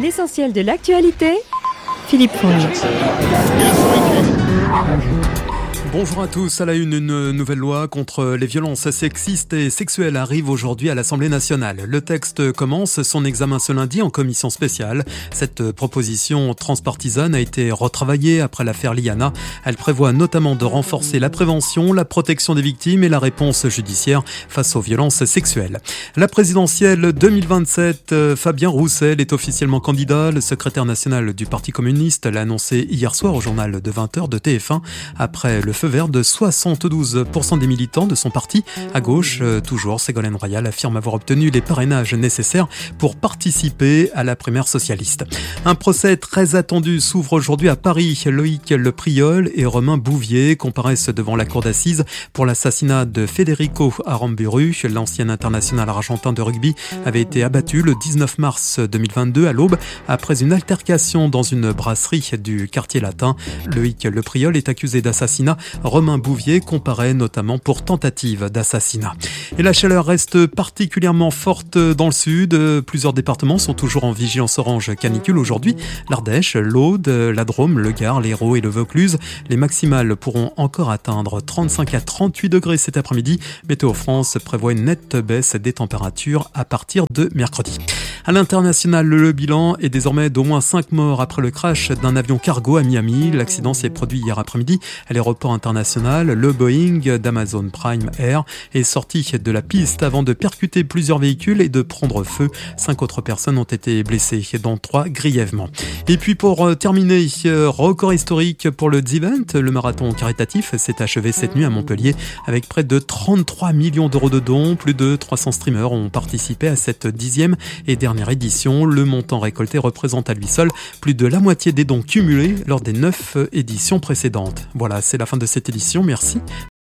L'essentiel de l'actualité, Philippe Fournier. Bonjour à tous. À la une nouvelle loi contre les violences sexistes et sexuelles arrive aujourd'hui à l'Assemblée nationale. Le texte commence son examen ce lundi en commission spéciale. Cette proposition transpartisane a été retravaillée après l'affaire Liana. Elle prévoit notamment de renforcer la prévention, la protection des victimes et la réponse judiciaire face aux violences sexuelles. La présidentielle 2027, Fabien Roussel est officiellement candidat. Le secrétaire national du Parti communiste l'a annoncé hier soir au journal de 20h de TF1 après le feu vert de 72% des militants de son parti. À gauche, toujours, Ségolène Royal affirme avoir obtenu les parrainages nécessaires pour participer à la primaire socialiste. Un procès très attendu s'ouvre aujourd'hui à Paris. Loïc Lepriol et Romain Bouvier comparaissent devant la cour d'assises pour l'assassinat de Federico Aramburu. L'ancien international argentin de rugby avait été abattu le 19 mars 2022 à l'aube après une altercation dans une brasserie du quartier latin. Loïc Lepriol est accusé d'assassinat. Romain Bouvier comparaît notamment pour tentative d'assassinat. Et la chaleur reste particulièrement forte dans le sud. Plusieurs départements sont toujours en vigilance orange canicule aujourd'hui. L'Ardèche, l'Aude, la Drôme, le Gard, l'Hérault et le Vaucluse. Les maximales pourront encore atteindre 35 à 38 degrés cet après-midi. Météo France prévoit une nette baisse des températures à partir de mercredi. À l'international, le bilan est désormais d'au moins 5 morts après le crash d'un avion cargo à Miami. L'accident s'est produit hier après-midi à l'aéroport international. Le Boeing d'Amazon Prime Air est sorti de la piste avant de percuter plusieurs véhicules et de prendre feu. 5 autres personnes ont été blessées, dont 3 grièvement. Et puis pour terminer, record historique pour le Zivent. Le marathon caritatif s'est achevé cette nuit à Montpellier avec près de 33 millions d'euros de dons. Plus de 300 streamers ont participé à cette 10e et dernière édition. Le montant récolté représente à lui seul plus de la moitié des dons cumulés lors des 9 éditions précédentes. Voilà, c'est la fin de cette édition. Merci